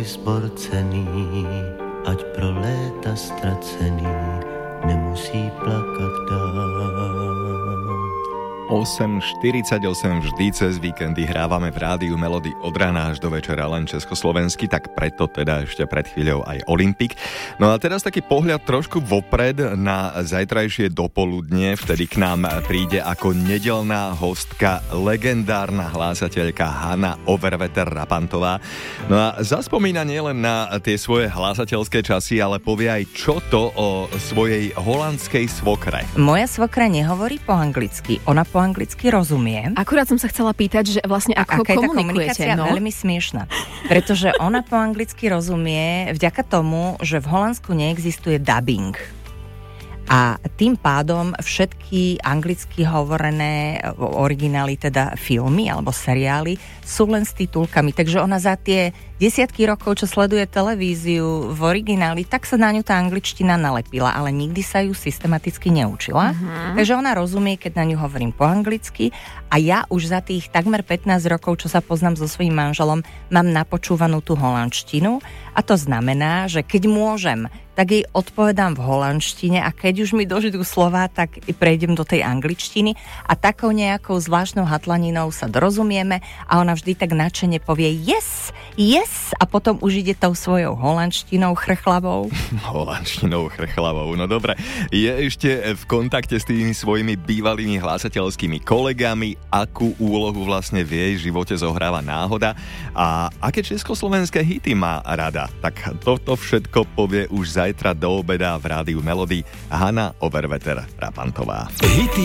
Sporcený, ať pro léta ztracený, nemusí plakat dál. 8.48 vždy cez víkendy hrávame v rádiu Melody od rána až do večera len československy, tak preto teda ešte pred chvíľou aj Olympik. No a teraz taký pohľad trošku vopred na zajtrajšie dopoludne, vtedy k nám príde ako nedeľná hostka legendárna hlásateľka Hanna Overveter-Rapantová. No a zaspomína nielen na tie svoje hlásateľské časy, ale povie aj čo to o svojej holandskej svokre. Moja svokra nehovorí po anglicky, ona po anglicky rozumie. Akurát som sa chcela pýtať, že vlastne ako aká komunikujete. Je tá komunikácia veľmi smiešná. Pretože ona po anglicky rozumie vďaka tomu, že v Holandsku neexistuje dubbing. A tým pádom všetky anglicky hovorené originály, teda filmy alebo seriály, sú len s titulkami. Takže ona za tie desiatky rokov, čo sleduje televíziu v origináli, tak sa na ňu tá angličtina nalepila, ale nikdy sa ju systematicky neučila. Takže ona rozumie, keď na ňu hovorím po anglicky a ja už za tých takmer 15 rokov, čo sa poznám so svojím manželom, mám napočúvanú tú holandštinu a to znamená, že keď môžem, tak jej odpovedám v holandštine a keď už mi dožidú slová, tak prejdem do tej angličtiny a takou nejakou zvláštnou hatlaninou sa dorozumieme a ona vždy tak nadšene povie yes, yes a potom už ide tou svojou holandštinou chrchlavou. Holandštinou chrchlavou, no dobre. Je ešte v kontakte s tými svojimi bývalými hlásateľskými kolegami, akú úlohu vlastne v jej živote zohráva náhoda a aké československé hity má rada. Tak toto všetko povie už zajtra do obeda v rádiu Melody Hanna Overveter-Rapantová.